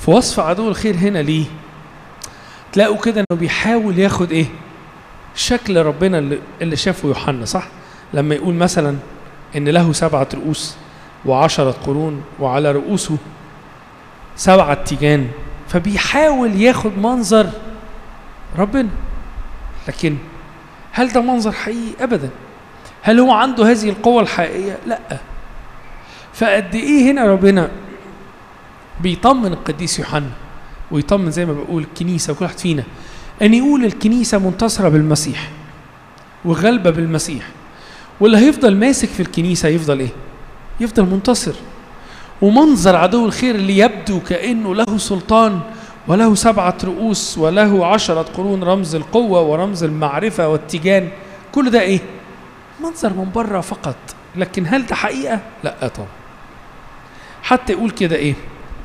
في وصف عدو الخير هنا ليه تلاقوا كده انه بيحاول ياخد ايه شكل ربنا اللي شافه يوحنا، صح؟ لما يقول مثلا ان له 7 رؤوس و10 قرون وعلى رؤوسه 7 تيجان، فبيحاول ياخد منظر ربنا. لكن هل ده منظر حقيقي؟ ابدا. هل هو عنده هذه القوة الحقيقية؟ لا. فقد ايه هنا ربنا بيطمن القديس يوحنا ويطمن زي ما بقول الكنيسة وكل واحد فينا، ان يقول الكنيسة منتصرة بالمسيح وغلبة بالمسيح، واللي هيفضل ماسك في الكنيسة يفضل ايه؟ يفضل منتصر. ومنظر عدو الخير اللي يبدو كأنه له سلطان وله 7 رؤوس وله 10 قرون، رمز القوة ورمز المعرفة والتيجان، كل ده ايه؟ منظر من بره فقط. لكن هل ده حقيقة؟ لا طبعا. حتى يقول كده ايه؟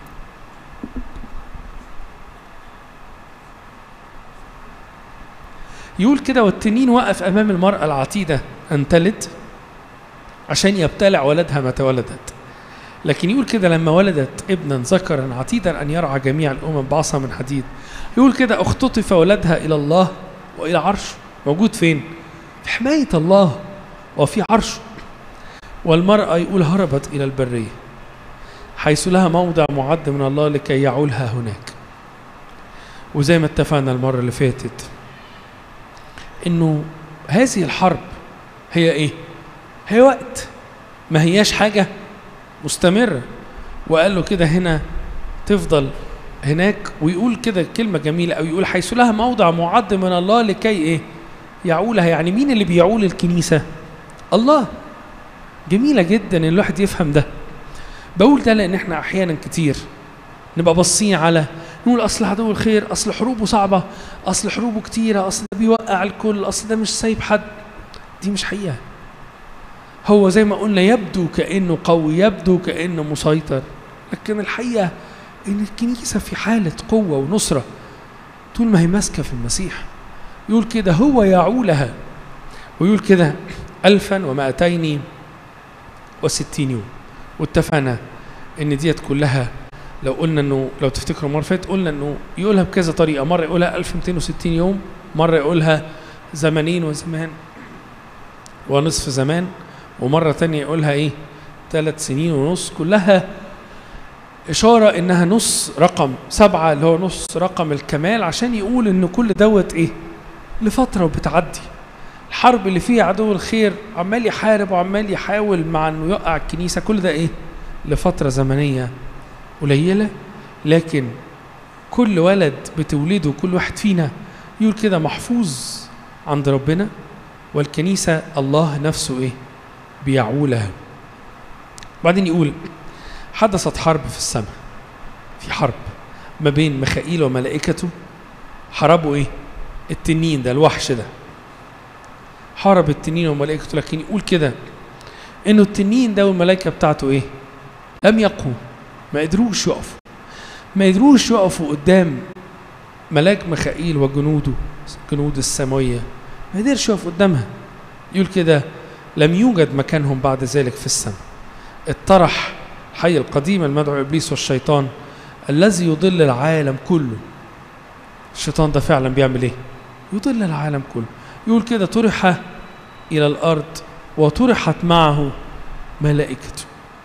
يقول كده والتنين وقف امام المرأة العتيدة ان تلد عشان يبتلع ولدها متى ولدت. لكن يقول كده لما ولدت ابنا ذكرا عتيدا ان يرعى جميع الامم بعصا من حديد، يقول كده اختطف ولدها الى الله والى عرشه. موجود فين؟ في حماية الله وفي عرشه. والمرأة يقول هربت الى البرية حيث لها موضع معد من الله لكي يعولها هناك. وزي ما اتفقنا المرة اللي فاتت انه هذه الحرب هي ايه؟ هي وقت، ما هياش حاجة مستمرة. وقال له كده هنا تفضل هناك. ويقول كده كلمة جميلة، او يقول حيث لها موضع معد من الله لكي ايه؟ يعولها. يعني مين اللي بيعول الكنيسة؟ الله. جميلة جدا ان الواحد يفهم ده. بقول ده لان احنا احيانا كتير نبقى باصين على نقول اصل عدو الخير اصل حروبه صعبة، اصل حروبه كتيرة، اصل ده بيوقع الكل، اصل ده مش سايب حد. دي مش حقيقة. هو زي ما قلنا يبدو كأنه قوي، يبدو كأنه مسيطر، لكن الحقيقة ان الكنيسة في حالة قوة ونصرة طول ما هي ماسكة في المسيح. يقول كده هو يعولها. ويقول كده 1260 يوم. واتفقنا ان ديت كلها لو قلنا انه لو تفتكروا مرة فاتت قلنا انه يقولها بكذا طريقة. مرة يقولها 1260 يوم، مرة يقولها زمانين وزمان ونصف زمان، ومرة تانية يقولها ايه 3 سنين ونص. كلها إشارة إنها نص رقم 7 اللي هو نص رقم الكمال، عشان يقول إن كل دوت إيه لفترة وبتعدي. الحرب اللي فيها عدو الخير عمال يحارب وعمال يحاول مع إنه يوقع الكنيسة، كل ده إيه لفترة زمنية قليلة. لكن كل ولد بتولده كل واحد فينا يقول كده محفوظ عند ربنا، والكنيسة الله نفسه إيه بيعولها. بعدين يقول حدثت حرب في السماء. في حرب ما بين ميخائيل وملائكته. حاربوا ايه؟ التنين ده، الوحش ده حارب التنين وملائكته. لكن يقول كده انه التنين ده والملائكة بتاعته ايه؟ لم يقوا، ما قدروش يقفوا، ما قدروش يقفوا قدام ملاك ميخائيل وجنوده، جنود السماوية، ما قدرش يقف قدامها. يقول كده لم يوجد مكانهم بعد ذلك في السماء. اطرح الحي القديم المدعو إبليس والشيطان الذي يضل العالم كله. الشيطان ده فعلا بيعمل ايه؟ يضل العالم كله. يقول كده طرح إلى الأرض وطرحت معه ملائكته.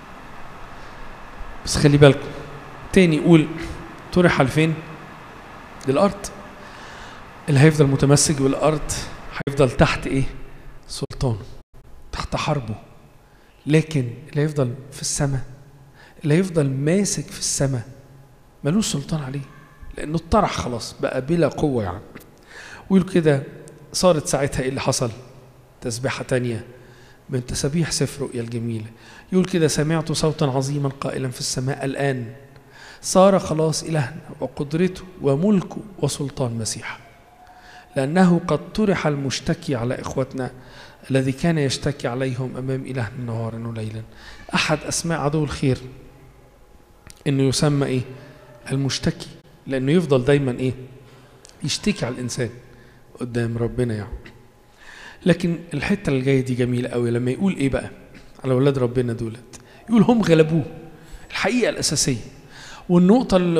بس خلي بالكم تاني يقول طرح لفين؟ للأرض. اللي هيفضل متمسك بالأرض هيفضل تحت ايه؟ سلطانه، تحت حربه. لكن اللي هيفضل في السماء، اللي هيفضل ماسك في السماء ملوش سلطان عليه، لأنه اتطرح خلاص بقى بلا قوة يعني. ويقول كده صارت ساعتها ايه اللي حصل؟ تسبيحة تانية من تسابيح سفر رؤيا الجميلة. يقول كده سمعت صوتا عظيما قائلا في السماء الآن صار خلاص إلهنا وقدرته وملكه وسلطان مسيح، لأنه قد طرح المشتكي على إخوتنا الذي كان يشتكي عليهم أمام إلهنا نهارا وليلا. أحد أسماء عدو الخير إنه يسمى إيه؟ المشتكي، لأنه يفضل دايما إيه؟ يشتكي على الإنسان قدام ربنا يعني. لكن الحتة اللي جاية دي جميلة قوي لما يقول إيه بقى على أولاد ربنا دولت؟ يقول هم غلبوه. الحقيقة الأساسية والنقطة اللي